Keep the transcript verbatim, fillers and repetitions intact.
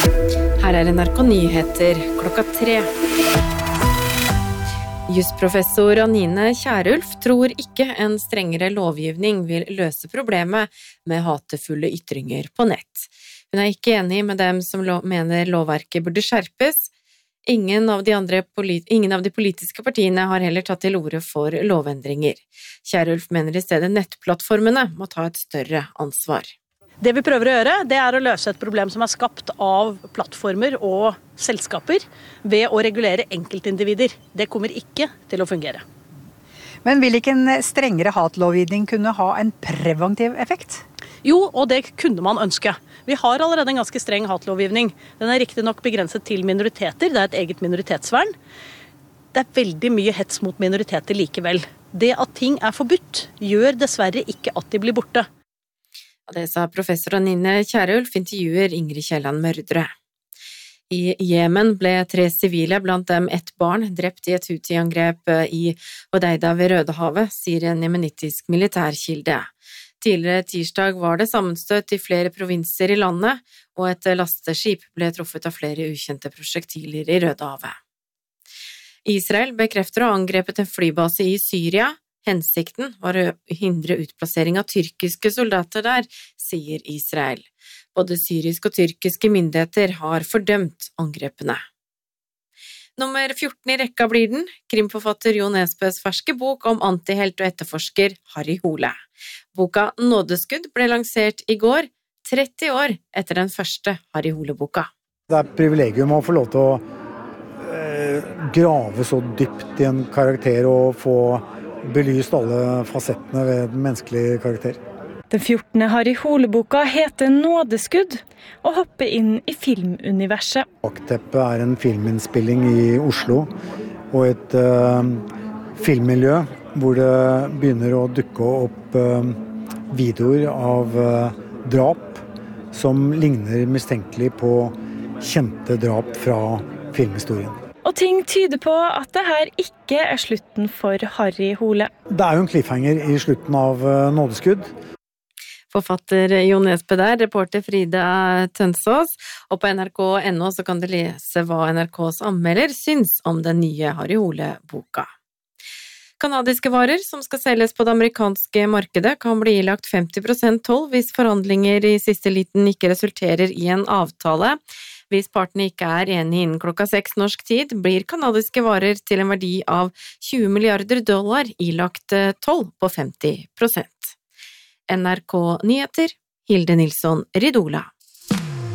Her er N R K Nyheter klokka tre. Jusprofessor Anine Kierulf tror ikke en strengere lovgivning vil løse problemet med hatefulle ytringer på nett. Hun er ikke enig med dem som lo- mener lovverket burde skjerpes. Ingen av, de andre polit- ingen av de politiske partiene har heller tatt til orde for lovendringer. Kierulf mener i stedet nettplattformene må ta et større ansvar. Det vi prøver å gjøre, det er å løse et problem som er skapt av plattformer og selskaper ved å regulere enkeltindivider. Det kommer ikke til å fungere. Men vil ikke en strengere hatlovgivning kunne ha en preventiv effekt? Jo, og det kunne man ønske. Vi har allerede en ganske streng hatlovgivning. Den er riktig nok begrenset til minoriteter, det er et eget minoritetsvern. Det er veldig mye hets mot minoriteter likevel. Det at ting er forbudt, gjør dessverre ikke at de blir borte. Det sa professor Anine Kierulf, intervjuer Ingrid Kielland Mørdre. I Jemen ble tre sivile, blant dem ett barn, drept i et Houthi-angrep i Hodeida ved Rødehavet, sier en jemenittisk militærkilde. Tidligere tirsdag var det sammenstøt i flere provinser i landet, og et lasteskip ble truffet av flere ukjente prosjektiler i Rødehavet. Israel bekrefter å ha angrepet en flybase i Syria. Hensikten var å hindre utplassering av tyrkiske soldater der, sier Israel. Både syriske og tyrkiske myndigheter har fordømt angrepene. Nummer fjorten i rekka blir den, krimforfatter Jo Nesbøs ferske bok om antihelt og etterforsker Harry Hole. Boka Nådeskudd ble lansert i går, tretti år etter den første Harry Hole-boka. Det er et privilegium å få lov til å eh, grave så dypt i en karakter og få belyst alle fasettene ved den menneskelige karakter. Den fjortende Harry Hole-boka heter Nådeskudd og hopper inn i filmuniverset. Bakteppet er en filminnspilling i Oslo og et uh, filmmiljø hvor det begynner å dukke opp uh, videoer av uh, drap som ligner mistenkelig på kjente drap fra filmhistorien. Og ting tyder på at det her ikke er slutten for Harry Hole. Det er jo en cliffhanger i slutten av Nådeskudd. Forfatter Jo Nesbø der, reporter Frida Tønsås, og på N R K punktum N O så kan du lese hva N R K's anmelder syns om den nye Harry Hole-boka. Kanadiske varer som skal selges på det amerikanske markedet kan bli ilagt femti prosent toll hvis forhandlinger i siste liten ikke resulterer i en avtale. Hvis partene ikke er enige innen klokka seks norsk tid, blir kanadiske varer til en verdi av tjue milliarder dollar ilagt toll på femti prosent. N R K Nyheter, Hilde Nilsson Ridola.